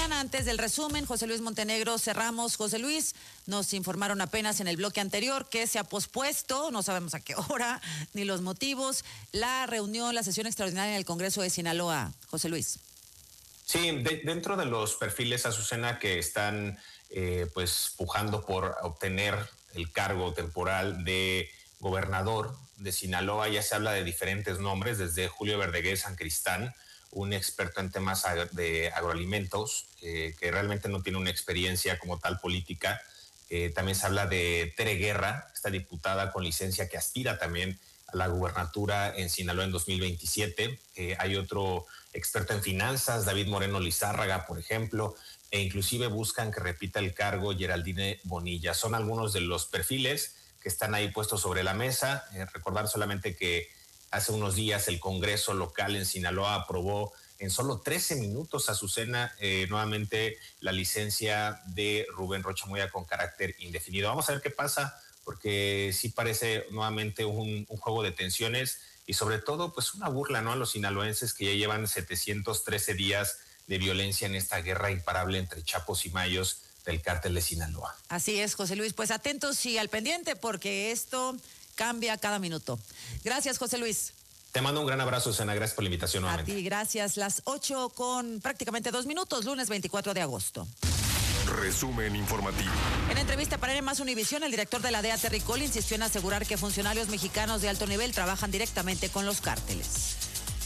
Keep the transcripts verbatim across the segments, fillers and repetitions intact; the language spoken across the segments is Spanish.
mañana. Antes del resumen, José Luis Montenegro, cerramos. José Luis, nos informaron apenas en el bloque anterior que se ha pospuesto, no sabemos a qué hora, ni los motivos, la reunión, la sesión extraordinaria en el Congreso de Sinaloa. José Luis. Sí, de, dentro de los perfiles, Azucena, que están eh, pues pujando por obtener el cargo temporal de gobernador de Sinaloa, ya se habla de diferentes nombres, desde Julio Verdeguer Sancristán, un experto en temas de agroalimentos, eh, que realmente no tiene una experiencia como tal política. Eh, también se habla de Tere Guerra, esta diputada con licencia que aspira también a la gubernatura en Sinaloa en dos mil veintisiete. Eh, hay otro experto en finanzas, David Moreno Lizárraga, por ejemplo, e inclusive buscan que repita el cargo Geraldine Bonilla. Son algunos de los perfiles que están ahí puestos sobre la mesa. Eh, recordar solamente que hace unos días el Congreso local en Sinaloa aprobó en solo trece minutos, Azucena, eh, nuevamente la licencia de Rubén Rocha Moya con carácter indefinido. Vamos a ver qué pasa, porque sí parece nuevamente un, un juego de tensiones y sobre todo pues una burla, ¿no?, a los sinaloenses que ya llevan setecientos trece días de violencia en esta guerra imparable entre chapos y mayos del cártel de Sinaloa. Así es, José Luis, pues atentos y al pendiente porque esto cambia cada minuto. Gracias, José Luis. Te mando un gran abrazo, Susana. Gracias por la invitación nuevamente. A ti, gracias. Las ocho con prácticamente dos minutos, lunes veinticuatro de agosto. Resumen informativo. En entrevista para N más Univisión, el director de la D E A, Terry Cole, insistió en asegurar que funcionarios mexicanos de alto nivel trabajan directamente con los cárteles.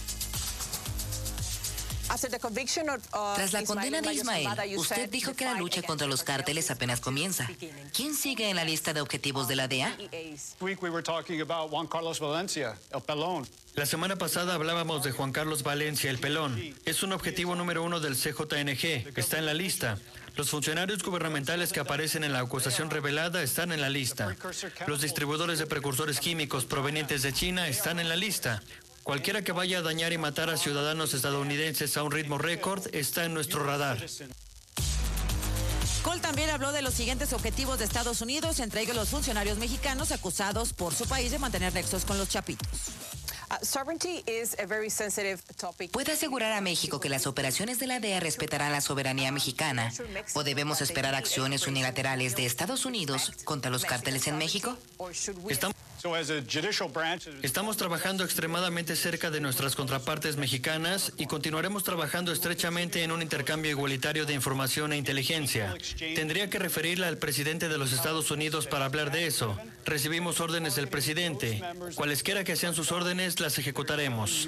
Tras la condena de Ismael, usted dijo que la lucha contra los cárteles apenas comienza. ¿Quién sigue en la lista de objetivos de la D E A? La semana pasada hablábamos de Juan Carlos Valencia, el Pelón. Es un objetivo número uno del C J N G, está en la lista. Los funcionarios gubernamentales que aparecen en la acusación revelada están en la lista. Los distribuidores de precursores químicos provenientes de China están en la lista. Cualquiera que vaya a dañar y matar a ciudadanos estadounidenses a un ritmo récord está en nuestro radar. Cole también habló de los siguientes objetivos de Estados Unidos, entre ellos los funcionarios mexicanos acusados por su país de mantener nexos con los chapitos. ¿Puede asegurar a México que las operaciones de la D E A respetarán la soberanía mexicana? ¿O debemos esperar acciones unilaterales de Estados Unidos contra los cárteles en México? Estamos Estamos trabajando extremadamente cerca de nuestras contrapartes mexicanas y continuaremos trabajando estrechamente en un intercambio igualitario de información e inteligencia. Tendría que referirla al presidente de los Estados Unidos para hablar de eso. Recibimos órdenes del presidente. Cualesquiera que sean sus órdenes, las ejecutaremos.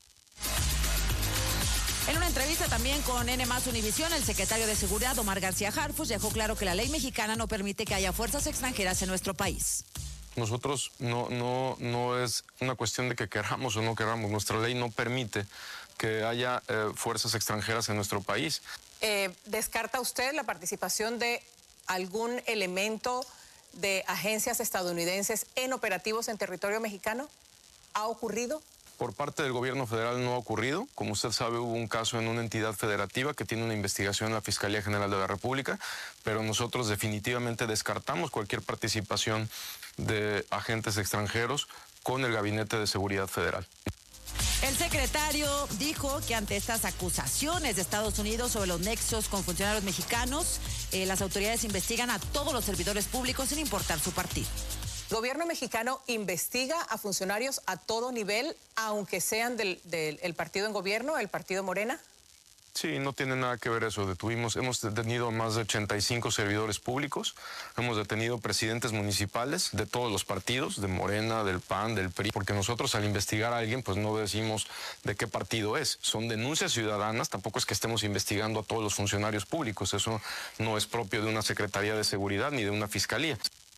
En una entrevista también con N más Univisión, el secretario de Seguridad, Omar García Harfuch, dejó claro que la ley mexicana no permite que haya fuerzas extranjeras en nuestro país. Nosotros no, no, no es una cuestión de que queramos o no queramos. Nuestra ley no permite que haya eh, fuerzas extranjeras en nuestro país. Eh, ¿Descarta usted la participación de algún elemento de agencias estadounidenses en operativos en territorio mexicano? ¿Ha ocurrido? Por parte del gobierno federal no ha ocurrido. Como usted sabe, hubo un caso en una entidad federativa que tiene una investigación en la Fiscalía General de la República, pero nosotros definitivamente descartamos cualquier participación de agentes extranjeros con el Gabinete de Seguridad Federal. El secretario dijo que ante estas acusaciones de Estados Unidos sobre los nexos con funcionarios mexicanos, eh, las autoridades investigan a todos los servidores públicos sin importar su partido. El gobierno mexicano investiga a funcionarios a todo nivel, aunque sean del, del el partido en gobierno, el partido Morena. Sí, no tiene nada que ver eso. Detuvimos, hemos detenido a más de ochenta y cinco servidores públicos, hemos detenido presidentes municipales de todos los partidos, de Morena, del P A N, del P R I, porque nosotros al investigar a alguien, pues no decimos de qué partido es. Son denuncias ciudadanas, tampoco es que estemos investigando a todos los funcionarios públicos. Eso no es propio de una Secretaría de Seguridad ni de una Fiscalía.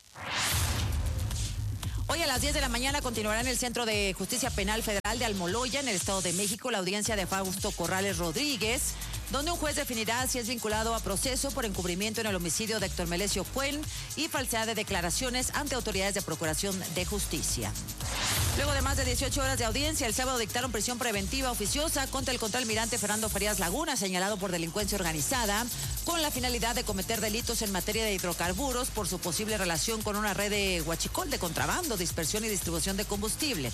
Hoy a las diez de la mañana continuará en el Centro de Justicia Penal Federal de Almoloya, en el Estado de México, la audiencia de Fausto Corrales Rodríguez, donde un juez definirá si es vinculado a proceso por encubrimiento en el homicidio de Héctor Melesio Cuen y falsedad de declaraciones ante autoridades de Procuración de Justicia. Luego de más de dieciocho horas de audiencia, el sábado dictaron prisión preventiva oficiosa contra el contraalmirante Fernando Farías Laguna, señalado por delincuencia organizada, con la finalidad de cometer delitos en materia de hidrocarburos por su posible relación con una red de huachicol de contrabando, dispersión y distribución de combustible.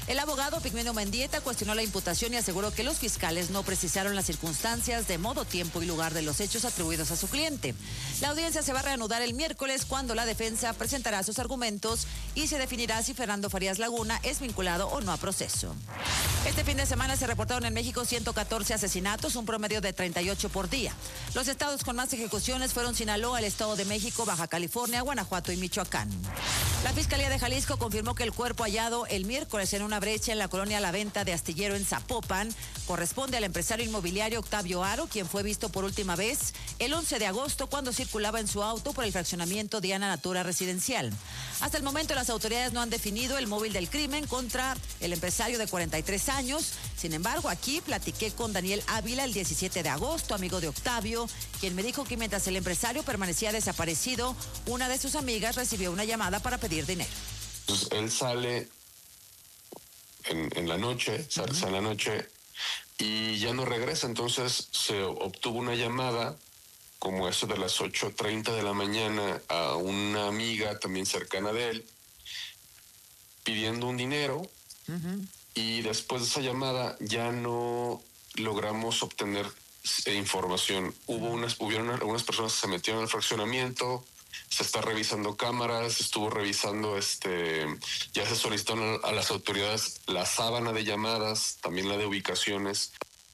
El abogado Pigmenio Mendieta cuestionó la imputación y aseguró que los fiscales no precisaron las circunstancias de modo, tiempo y lugar de los hechos atribuidos a su cliente. La audiencia se va a reanudar el miércoles cuando la defensa presentará sus argumentos y se definirá si Fernando Farías Laguna es vinculado o no a proceso. Este fin de semana se reportaron en México ciento catorce asesinatos, un promedio de treinta y ocho por día. Los estados con más ejecuciones fueron Sinaloa, el Estado de México, Baja California, Guanajuato y Michoacán. La Fiscalía de Jalisco confirmó que el cuerpo hallado el miércoles en una brecha en la colonia La Venta de Astillero en Zapopan corresponde al empresario inmobiliario Octavio Aro, quien fue visto por última vez el once de agosto cuando circulaba en su auto por el fraccionamiento Diana Natura Residencial. Hasta el momento las autoridades no han definido el móvil del crimen contra el empresario de cuarenta y tres años. Sin embargo, aquí platiqué con Daniel Ávila el diecisiete de agosto, amigo de Octavio, quien me dijo que mientras el empresario permanecía desaparecido, una de sus amigas recibió una llamada para pedir dinero. Entonces, él sale en, en la noche, sale, uh-huh. sale en la noche y ya no regresa. Entonces se obtuvo una llamada como eso de las ocho treinta de la mañana a una amiga también cercana de él pidiendo un dinero. Uh-huh. Y después de esa llamada ya no logramos obtener eh, información. Hubo unas, hubieron algunas personas que se metieron al fraccionamiento, se está revisando cámaras, estuvo revisando, este, ya se solicitaron a, a las autoridades la sábana de llamadas, también la de ubicaciones.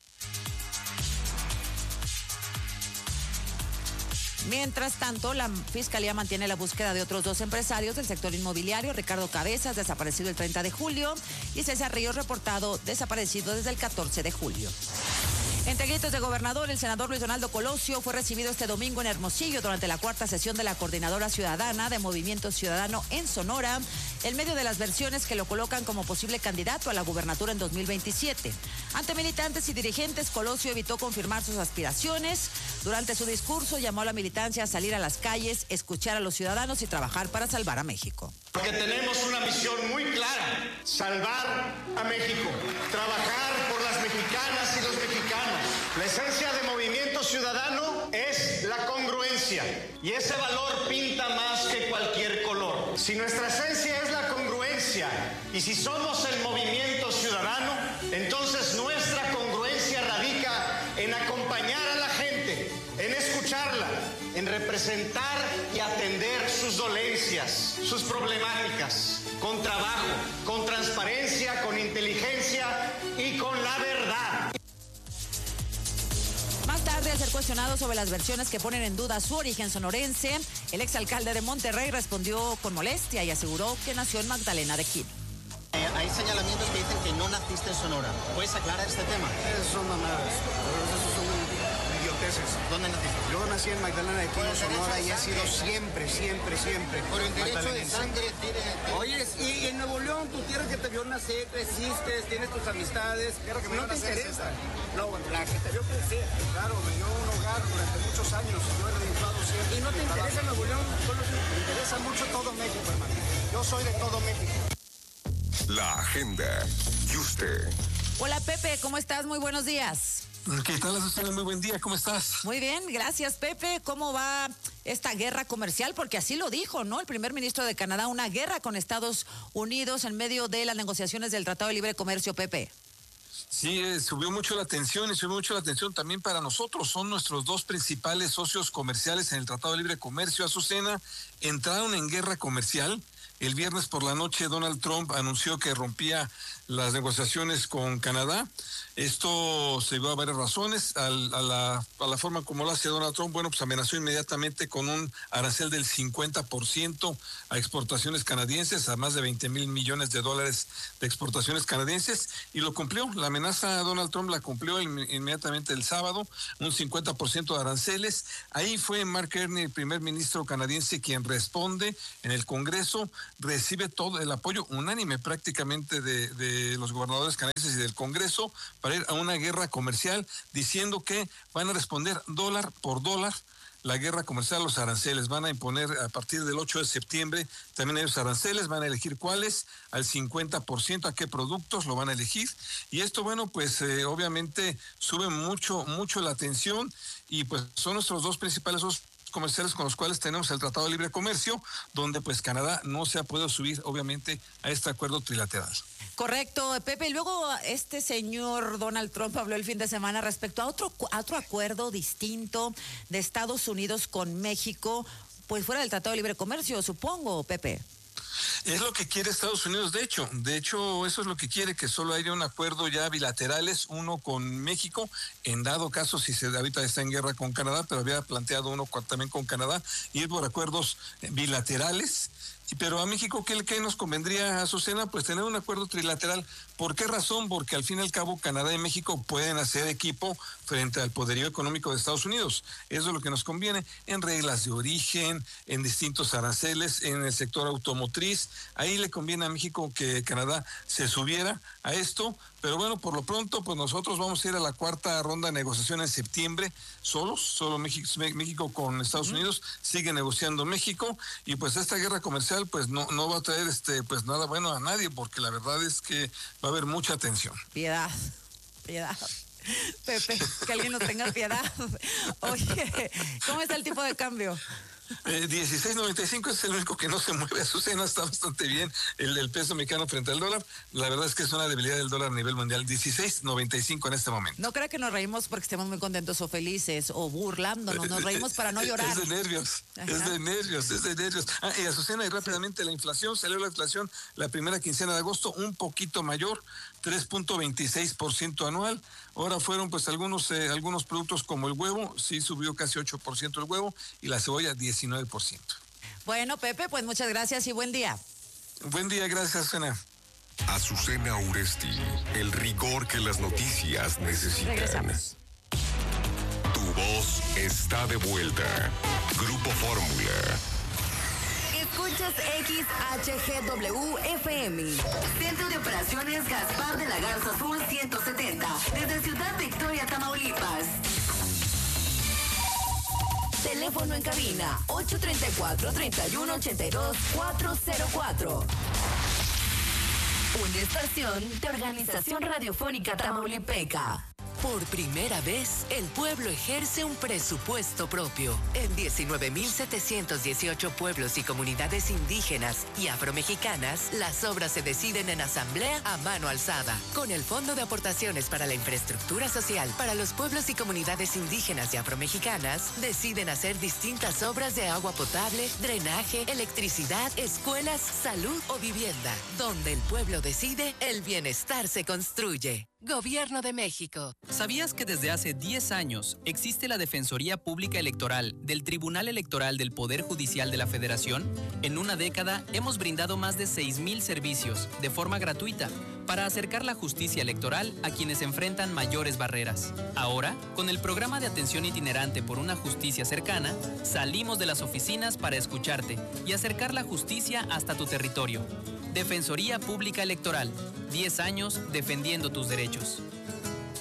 Mientras tanto, la Fiscalía mantiene la búsqueda de otros dos empresarios del sector inmobiliario, Ricardo Cabezas, desaparecido el treinta de julio, y César Ríos, reportado desaparecido desde el catorce de julio. Entre gritos de gobernador, el senador Luis Donaldo Colosio fue recibido este domingo en Hermosillo durante la cuarta sesión de la Coordinadora Ciudadana de Movimiento Ciudadano en Sonora, en medio de las versiones que lo colocan como posible candidato a la gubernatura en dos mil veintisiete. Ante militantes y dirigentes, Colosio evitó confirmar sus aspiraciones. Durante su discurso llamó a la militancia a salir a las calles, escuchar a los ciudadanos y trabajar para salvar a México. Porque tenemos una misión muy clara: salvar a México, trabajar por las mexicanas y los mexicanos. La esencia de Movimiento Ciudadano es la congruencia, y ese valor pinta más que cualquier color. Si nuestra esencia es la congruencia y si somos el Movimiento Ciudadano, entonces nuestra congruencia radica en acompañar a la gente, en escucharla, en representar y atender sus dolencias, sus problemáticas, con trabajo, con transparencia, con inteligencia y con la verdad. Más tarde, al ser cuestionado sobre las versiones que ponen en duda su origen sonorense, el exalcalde de Monterrey respondió con molestia y aseguró que nació en Magdalena de Quino. Eh, hay señalamientos que dicen que no naciste en Sonora. ¿Puedes aclarar este tema? Esas son mamadas. Esas son idioteces. ¿Dónde naciste? Yo nací en Magdalena de Quino, Sonora, y he sido siempre, siempre, siempre. Por el derecho de sangre tiene... Oye, y en Nuevo León, tu tierra que te vio nacer, creciste, tienes tus amistades. Claro que me no te interesa. No, bueno, la que te vio crecer. Claro, me dio un hogar durante muchos años. Yo he triunfado siempre. ¿Y no te interesa Nuevo León? Solo me interesa mucho todo México, hermano. Yo soy de todo México. La agenda. Y usted. Hola, Pepe, ¿cómo estás? Muy buenos días. ¿Qué tal, Azucena? Muy buen día, ¿cómo estás? Muy bien, gracias, Pepe. ¿Cómo va esta guerra comercial? Porque así lo dijo, ¿no? El primer ministro de Canadá, una guerra con Estados Unidos en medio de las negociaciones del Tratado de Libre Comercio, Pepe. Sí, eh, subió mucho la tensión y subió mucho la tensión también para nosotros. Son nuestros dos principales socios comerciales en el Tratado de Libre Comercio. Azucena, entraron en guerra comercial. El viernes por la noche Donald Trump anunció que rompía las negociaciones con Canadá. Esto se dio a varias razones. Al, a, la, a la forma como lo hace Donald Trump, bueno, pues amenazó inmediatamente con un arancel del cincuenta por ciento a exportaciones canadienses, a más de veinte mil millones de dólares de exportaciones canadienses, y lo cumplió. La amenaza a Donald Trump la cumplió inmediatamente el sábado, un cincuenta por ciento de aranceles. Ahí fue Mark Carney, el primer ministro canadiense, quien responde en el Congreso, recibe todo el apoyo unánime prácticamente de, de los gobernadores canadienses y del Congreso para ir a una guerra comercial, diciendo que van a responder dólar por dólar la guerra comercial, los aranceles. Van a imponer a partir del ocho de septiembre también ellos aranceles, van a elegir cuáles, al cincuenta por ciento, a qué productos lo van a elegir. Y esto, bueno, pues eh, obviamente sube mucho, mucho la tensión, y pues son nuestros dos principales comerciales con los cuales tenemos el Tratado de Libre Comercio, donde pues Canadá no se ha podido subir, obviamente, a este acuerdo trilateral. Correcto, Pepe. Y luego este señor Donald Trump habló el fin de semana respecto a otro, a otro acuerdo distinto de Estados Unidos con México, pues fuera del Tratado de Libre Comercio, supongo, Pepe. Es lo que quiere Estados Unidos, de hecho. De hecho, eso es lo que quiere, que solo haya un acuerdo ya bilaterales, uno con México, en dado caso, si se ahorita está en guerra con Canadá, pero había planteado uno con, también con Canadá, ir por acuerdos bilaterales. Pero a México, ¿qué, qué nos convendría, Azucena? Pues tener un acuerdo trilateral. ¿Por qué razón? Porque al fin y al cabo Canadá y México pueden hacer equipo frente al poderío económico de Estados Unidos. Eso es lo que nos conviene en reglas de origen, en distintos aranceles, en el sector automotriz. Ahí le conviene a México que Canadá se subiera a esto. Pero bueno, por lo pronto, pues nosotros vamos a ir a la cuarta ronda de negociación en septiembre, solos, solo México, México con Estados uh-huh. Unidos, sigue negociando México, y pues esta guerra comercial pues no, no va a traer este pues nada bueno a nadie, porque la verdad es que va a haber mucha tensión. Piedad, piedad. Pepe, que alguien nos tenga piedad. Oye, ¿cómo está el tipo de cambio? Eh, dieciséis noventa y cinco es el único que no se mueve. Azucena, está bastante bien el, el peso mexicano frente al dólar. La verdad es que es una debilidad del dólar a nivel mundial. dieciséis noventa y cinco en este momento. No creo que nos reímos porque estemos muy contentos o felices o burlándonos. Nos reímos para no llorar. Es de nervios, Ajá. es de nervios, es de nervios. Ah, y Azucena, y rápidamente la inflación, salió la inflación la primera quincena de agosto un poquito mayor, tres punto veintiséis por ciento anual. Ahora fueron pues algunos eh, algunos productos como el huevo, sí subió casi ocho por ciento el huevo, y la cebolla diecinueve por ciento. Bueno, Pepe, pues muchas gracias y buen día. Buen día, gracias, Azucena. Azucena Uresti, el rigor que las noticias necesitan. Regresamos. Tu voz está de vuelta. Grupo Fórmula. Escuchas X H G W F M. Centro de Operaciones Gaspar de la Garza Sur ciento setenta. Desde Ciudad Victoria, Tamaulipas. Teléfono en cabina ocho tres cuatro, tres uno ocho dos, cuatro cero cuatro. Una estación de Organización Radiofónica Tamaulipeca. Por primera vez, el pueblo ejerce un presupuesto propio. En diecinueve mil setecientos dieciocho pueblos y comunidades indígenas y afromexicanas, las obras se deciden en asamblea a mano alzada. Con el Fondo de Aportaciones para la Infraestructura Social para los pueblos y comunidades indígenas y afromexicanas, deciden hacer distintas obras de agua potable, drenaje, electricidad, escuelas, salud o vivienda. Donde el pueblo decide, el bienestar se construye. Gobierno de México. ¿Sabías que desde hace diez años existe la Defensoría Pública Electoral del Tribunal Electoral del Poder Judicial de la Federación? En una década hemos brindado más de seis mil servicios de forma gratuita para acercar la justicia electoral a quienes enfrentan mayores barreras. Ahora, con el programa de atención itinerante por una justicia cercana, salimos de las oficinas para escucharte y acercar la justicia hasta tu territorio. Defensoría Pública Electoral. diez años defendiendo tus derechos.